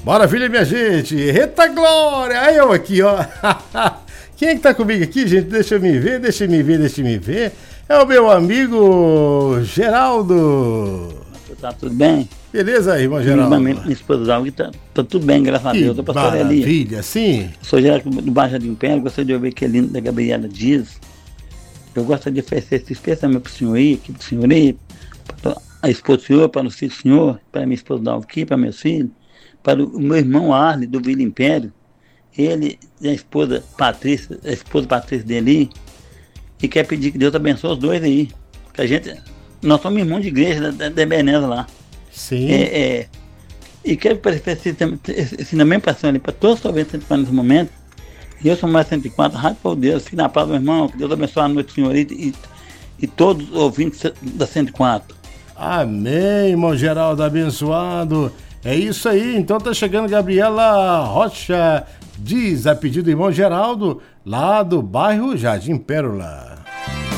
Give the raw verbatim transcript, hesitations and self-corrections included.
Maravilha, minha gente. Eita glória. Aí eu aqui, ó. Quem é que tá comigo aqui, gente? Deixa eu me ver, deixa eu me ver, deixa eu me ver. É o meu amigo Geraldo. Tá tudo bem? Beleza, irmão Geraldo? Minha, minha esposa Dalva, tá, tá tudo bem, graças a Deus. Que maravilha, sim. Sou Geraldo do Baixo do Império, gostaria de ouvir aquele lindo da Gabriela Dias. Eu gostaria de oferecer esse especialmente para o senhor aí, aqui para o senhor aí, para a esposa do senhor, para o filho do senhor, para a minha esposa Dalva aqui, para meus filhos, para o meu irmão Arley, do Vila Império, ele e a esposa Patrícia, a esposa Patrícia dele, e quer pedir que Deus abençoe os dois aí. Que a gente, nós somos irmãos de igreja da, da Ebenezer lá. Sim. É, é, e quero oferecer esse também passando ali para todos os ouvintes nesse momento. E eu sou mais cento e quatro, rádio por Deus, fique na paz, meu irmão, que Deus abençoe a noite, senhor, e, e, e todos os ouvintes da cento e quatro. Amém, irmão Geraldo, abençoado. É isso aí, então tá chegando Gabriela Rocha Dias, a pedido do irmão Geraldo, lá do bairro Jardim Pérola.